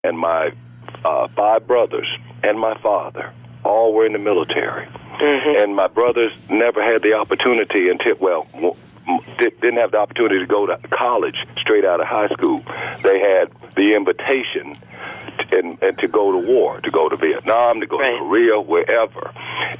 and my 5 brothers and my father all were in the military. And my brothers never had the opportunity didn't have the opportunity to go to college straight out of high school. They had the invitation and to go to war, to go to Vietnam, to go to Korea, wherever.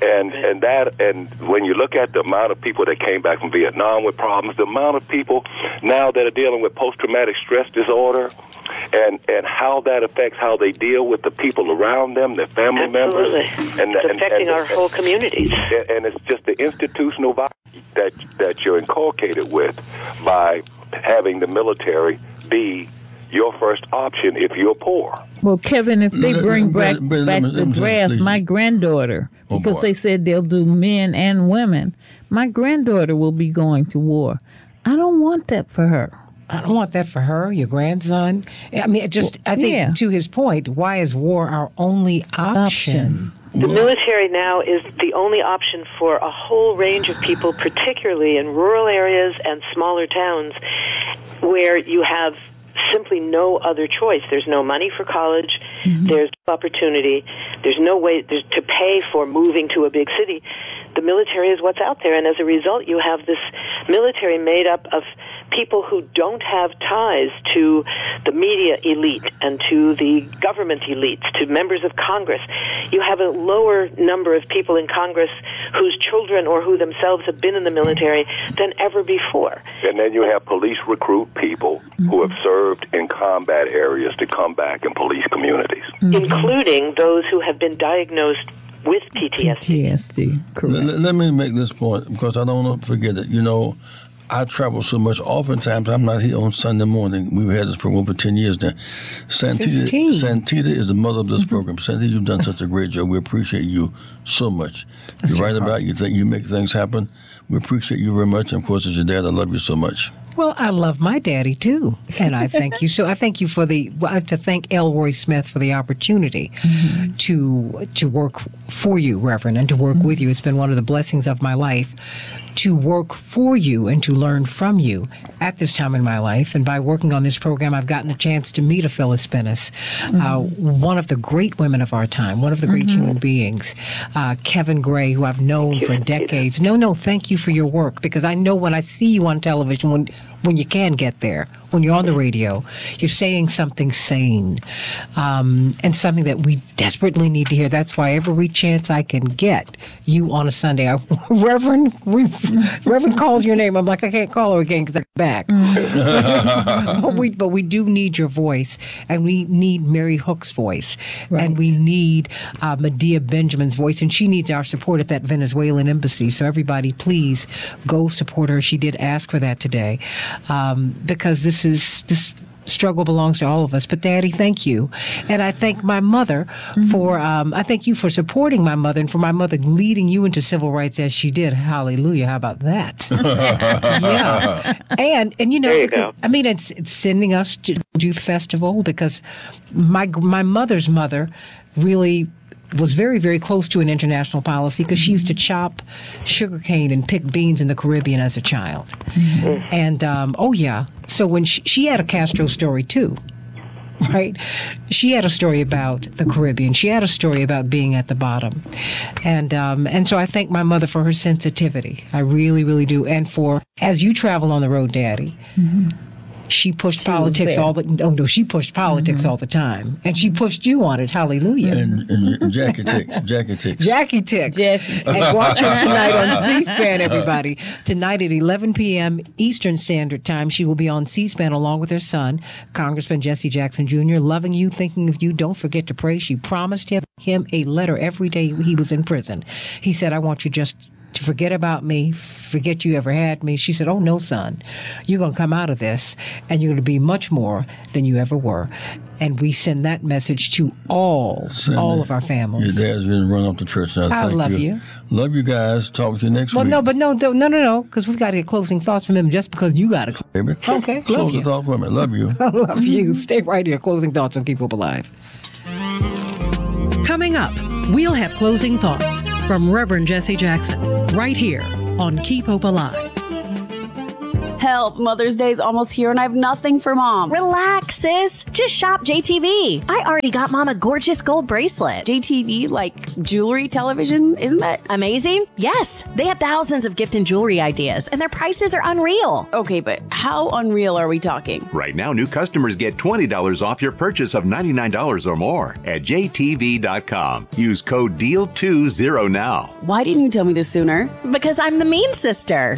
And when you look at the amount of people that came back from Vietnam with problems, the amount of people now that are dealing with post-traumatic stress disorder, and how that affects how they deal with the people around them, their family members. It's affecting our whole communities. And it's just the institutional violence that you're inculcated with by having the military be your first option if you're poor. Well, Kevin, if they bring back the draft, my granddaughter, because they said they'll do men and women, my granddaughter will be going to war. I don't want that for her. I don't want that for her, your grandson. I mean, I think to his point, why is war our only option? The military now is the only option for a whole range of people, particularly in rural areas and smaller towns, where you have simply no other choice. There's no money for college. There's no opportunity. There's no way to pay for moving to a big city. The military is what's out there, and as a result, you have this military made up of people who don't have ties to the media elite and to the government elites, to members of Congress. You have a lower number of people in Congress whose children or who themselves have been in the military than ever before. And then you have police recruit people who have served in combat areas to come back and police communities. Including those who have been diagnosed with PTSD. Correct. Let me make this point, because I don't want to forget it. You know, I travel so much. Oftentimes, I'm not here on Sunday morning. We've had this program for 10 years now. Santita is the mother of this program. Santita, you've done such a great job. We appreciate you so much. That's You're right about it. You make things happen. We appreciate you very much. And, of course, as your dad, I love you so much. Well, I love my daddy, too, and I thank you. So I thank you to thank Elroy Smith for the opportunity to work for you, Reverend, and to work with you. It's been one of the blessings of my life to work for you and to learn from you at this time in my life. And by working on this program, I've gotten a chance to meet a Phyllis Bennis, one of the great women of our time, one of the great human beings, Kevin Gray, who I've known for decades. No, thank you for your work, because I know when I see you on television, when you can get there, when you're on the radio, you're saying something sane, and something that we desperately need to hear. That's why every chance I can get you on a Sunday, Reverend calls your name. I'm like, I can't call her again because I'm back. But we do need your voice, and we need Mary Hook's voice, and we need Medea Benjamin's voice, and she needs our support at that Venezuelan embassy. So everybody, please go support her. She did ask for that today, because this struggle belongs to all of us. But Daddy, thank you. And I thank my mother for, I thank you for supporting my mother, and for my mother leading you into civil rights as she did. Hallelujah. How about that? Yeah. And you know, there you go. I mean, it's sending us to Youth Festival, because my mother's mother really was very, very close to an international policy, because she used to chop sugarcane and pick beans in the Caribbean as a child. And, so when she had a Castro story too, right? She had a story about the Caribbean. She had a story about being at the bottom. And so I thank my mother for her sensitivity. I really, really do. And for, as you travel on the road, Daddy, she pushed politics all the she pushed politics all the time, and she pushed you on it. Hallelujah. And Jackie Tix. And watch her tonight on C-SPAN, everybody. Tonight at 11 p.m. Eastern Standard Time, she will be on C-SPAN along with her son, Congressman Jesse Jackson Jr., loving you, thinking of you. Don't forget to pray. She promised him a letter every day he was in prison. He said, I want you just to forget about me, forget you ever had me. She said, oh, no, son, you're going to come out of this, and you're going to be much more than you ever were. And we send that message to all of our families. Your dad's going to run off to church now. I love you. Love you guys. Talk to you next week. No, because we've got to get closing thoughts from him just because you got to. Baby. Okay, close the thought for me. Love you. I love you. Stay right here. Closing thoughts on Keep Hope Alive. Coming up, we'll have closing thoughts from Reverend Jesse Jackson right here on Keep Hope Alive. help. Mother's Day's almost here and I have nothing for Mom. Relax, sis. Just shop JTV. I already got Mom a gorgeous gold bracelet. JTV, like jewelry, television, isn't that amazing? Yes. They have thousands of gift and jewelry ideas, and their prices are unreal. Okay, but how unreal are we talking? Right now, new customers get $20 off your purchase of $99 or more at JTV.com. Use code DEAL20 now. Why didn't you tell me this sooner? Because I'm the mean sister.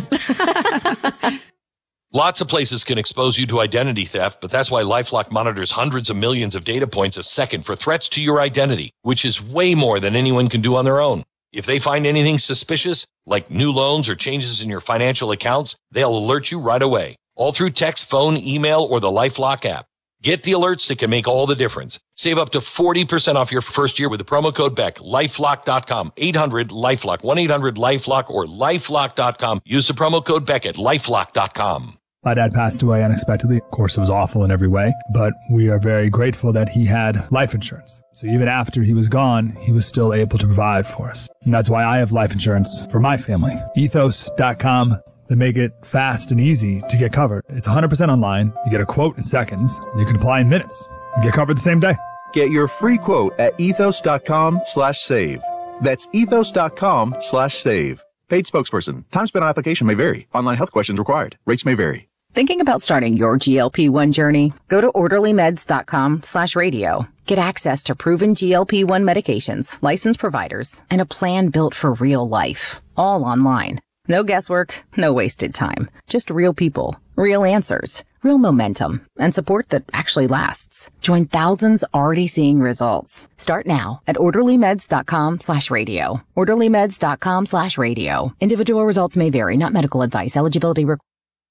Lots of places can expose you to identity theft, but that's why LifeLock monitors hundreds of millions of data points a second for threats to your identity, which is way more than anyone can do on their own. If they find anything suspicious, like new loans or changes in your financial accounts, they'll alert you right away, all through text, phone, email, or the LifeLock app. Get the alerts that can make all the difference. Save up to 40% off your first year with the promo code BECK. LifeLock.com, 800-LifeLock, 1-800-LifeLock, or LifeLock.com. Use the promo code BECK at LifeLock.com. My dad passed away unexpectedly. Of course, it was awful in every way, but we are very grateful that he had life insurance. So even after he was gone, he was still able to provide for us. And that's why I have life insurance for my family. Ethos.com. They make it fast and easy to get covered. It's 100% online. You get a quote in seconds, and you can apply in minutes. You get covered the same day. Get your free quote at ethos.com/save. That's ethos.com/save. Paid spokesperson. Time spent on application may vary. Online health questions required. Rates may vary. Thinking about starting your GLP-1 journey? Go to orderlymeds.com/radio. Get access to proven GLP-1 medications, licensed providers, and a plan built for real life. All online. No guesswork, no wasted time. Just real people, real answers, real momentum, and support that actually lasts. Join thousands already seeing results. Start now at orderlymeds.com/radio. orderlymeds.com/radio. Individual results may vary, not medical advice. Eligibility required.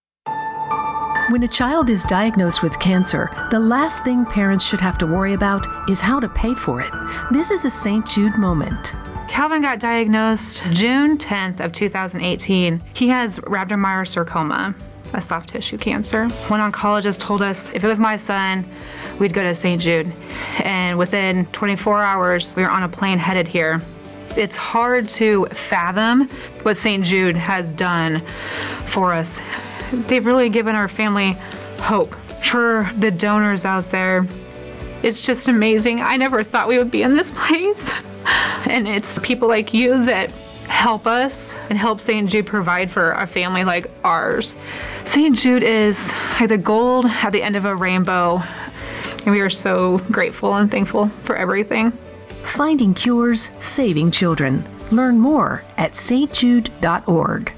When a child is diagnosed with cancer, the last thing parents should have to worry about is how to pay for it. This is a St. Jude moment. Calvin got diagnosed June 10th of 2018. He has rhabdomyosarcoma, a soft tissue cancer. One oncologist told us if it was my son, we'd go to St. Jude. And within 24 hours, we were on a plane headed here. It's hard to fathom what St. Jude has done for us. They've really given our family hope. For the donors out there, it's just amazing. I never thought we would be in this place. And it's people like you that help us and help St. Jude provide for a family like ours. St. Jude is like the gold at the end of a rainbow. And we are so grateful and thankful for everything. Finding cures, saving children. Learn more at stjude.org.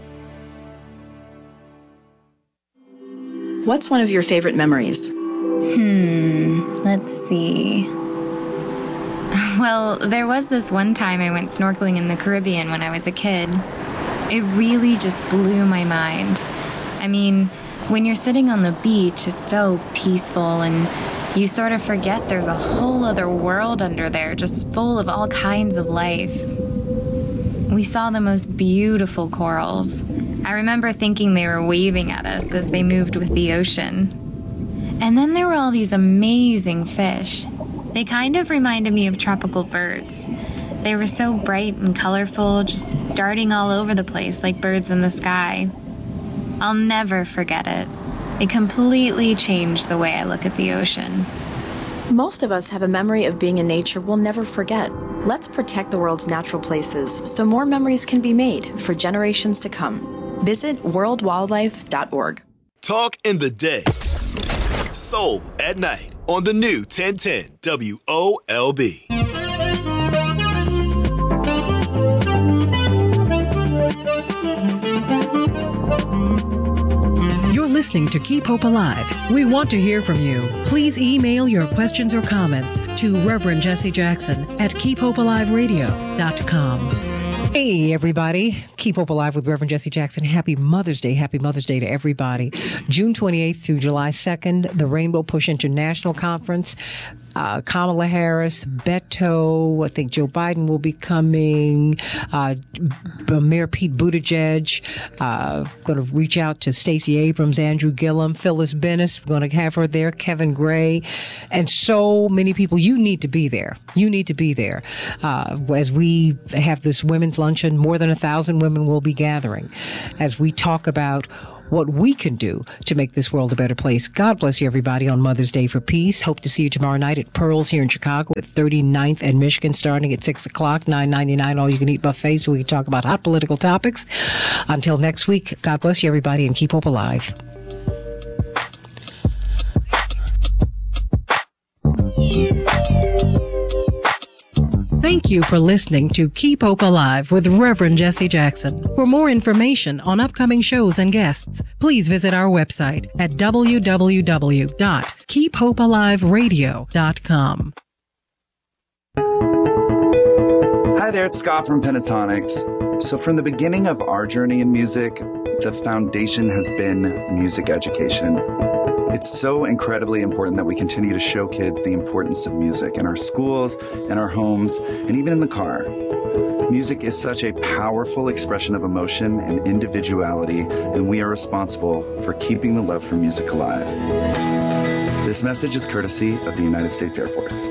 What's one of your favorite memories? Let's see. Well, there was this one time I went snorkeling in the Caribbean when I was a kid. It really just blew my mind. I mean, when you're sitting on the beach, it's so peaceful and you sort of forget there's a whole other world under there, just full of all kinds of life. We saw the most beautiful corals. I remember thinking they were waving at us as they moved with the ocean. And then there were all these amazing fish. They kind of reminded me of tropical birds. They were so bright and colorful, just darting all over the place like birds in the sky. I'll never forget it. It completely changed the way I look at the ocean. Most of us have a memory of being in nature we'll never forget. Let's protect the world's natural places so more memories can be made for generations to come. Visit worldwildlife.org. Talk in the day. Soul at night on the new 1010 WOLB. You're listening to Keep Hope Alive. We want to hear from you. Please email your questions or comments to Reverend Jesse Jackson at keephopealiveradio.com. Hey, everybody. Keep Hope Alive with Reverend Jesse Jackson. Happy Mother's Day. Happy Mother's Day to everybody. June 28th through July 2nd, the Rainbow Push International Conference. Kamala Harris, Beto, I think Joe Biden will be coming, Mayor Pete Buttigieg, going to reach out to Stacey Abrams, Andrew Gillum, Phyllis Bennis, we're going to have her there, Kevin Gray, and so many people. You need to be there. You need to be there. As we have this women's luncheon, more than 1,000 women will be gathering as we talk about what we can do to make this world a better place. God bless you, everybody, on Mother's Day for Peace. Hope to see you tomorrow night at Pearl's here in Chicago at 39th and Michigan, starting at 6 o'clock, $9.99 all-you-can-eat buffet, so we can talk about hot political topics. Until next week, God bless you, everybody, and keep hope alive. Thank you for listening to Keep Hope Alive with Reverend Jesse Jackson. For more information on upcoming shows and guests, please visit our website at www.keephopealiveradio.com. Hi there, it's Scott from Pentatonics. So from the beginning of our journey in music, the foundation has been music education. It's so incredibly important that we continue to show kids the importance of music in our schools, in our homes, and even in the car. Music is such a powerful expression of emotion and individuality, and we are responsible for keeping the love for music alive. This message is courtesy of the United States Air Force.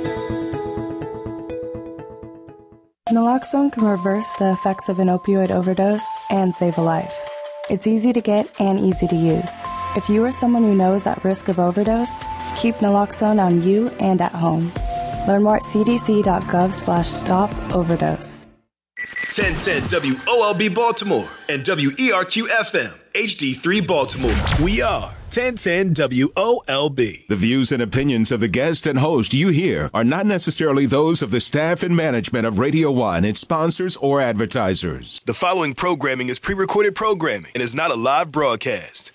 Naloxone can reverse the effects of an opioid overdose and save a life. It's easy to get and easy to use. If you or someone you know is at risk of overdose, keep naloxone on you and at home. Learn more at cdc.gov/stop-overdose. 1010 WOLB Baltimore and WERQ FM HD3 Baltimore. We are 1010 WOLB. The views and opinions of the guest and host you hear are not necessarily those of the staff and management of Radio 1, its sponsors, or advertisers. The following programming is pre-recorded programming and is not a live broadcast.